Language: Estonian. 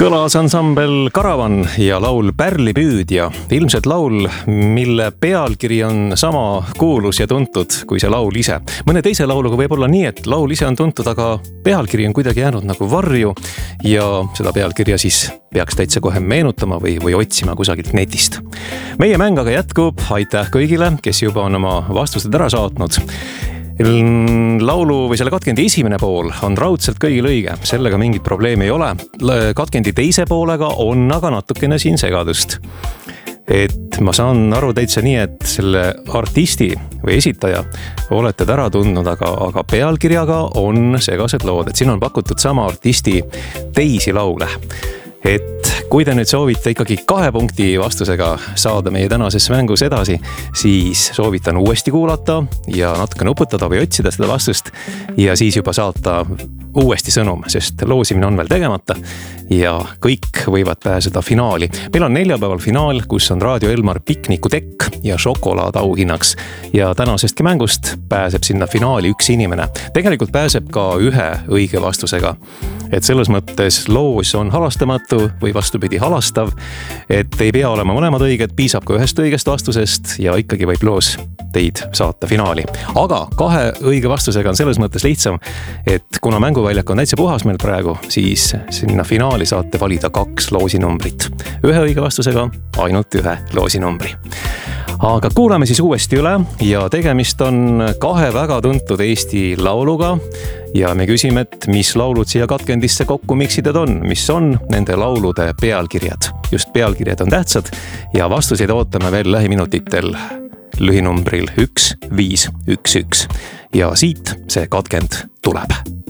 Kõlas ansambel Karavan ja laul Pärlipüüdja. Ilmselt laul, mille pealkiri on sama kuulus ja tuntud kui see laul ise. Mõne teise lauluga võib olla nii, et laul ise on tuntud, aga pealkiri on kuidagi jäänud nagu varju ja seda pealkirja siis peaks täitsa kohe meenutama või otsima kusagilt netist. Meie mäng aga jätkub. Aitäh kõigile, kes juba on oma vastused ära saatnud. Laulu või selle katkendi esimene pool on raudselt kõigil õige, sellega mingit probleemi ei ole. Katkendi teise poolega on aga natukene siin segadust. Et ma saan aru täitsa nii, et selle artisti või esitaja olete ära tundnud, aga pealkirjaga on segased lood. Et siin on pakutud sama artisti teisi laule. Et kui te nüüd soovite ikkagi 2 punkti vastusega saada meie tänases mängus edasi, siis soovitan uuesti kuulata ja natuke nuputada või otsida seda vastust ja siis juba saata uuesti sõnum, sest loosimine on veel tegemata ja kõik võivad pääseda finaali. Meil on neljapäeval finaal, kus on Raadio Elmar piknikutekk ja šokolaad auhinnaks ja tänasestki mängust pääseb sinna finaali üks inimene. Tegelikult pääseb ka ühe õige vastusega. Et selles mõttes loos on halastamatu või vastupidi halastav, et ei pea olema mõlemad õiged, piisab ka ühest õigest vastusest ja ikkagi võib loos teid saata finaali. Aga 2 õige vastusega on selles mõttes lihtsam, et kuna mänguväljak on täitsa puhas meil praegu, siis sinna finaali saate valida 2 loosinumbrit. Ühe õige vastusega ainult 1 loosinumbri. Aga kuulame siis uuesti üle ja tegemist on 2 väga tuntud Eesti lauluga ja me küsime, et mis laulud siia katkendisse kokku miksitud on, mis on nende laulude pealkirjad. Just pealkirjad on tähtsad ja vastuseid ootame veel lähiminutitel lühinumbril 1511 ja siit see katkend tuleb.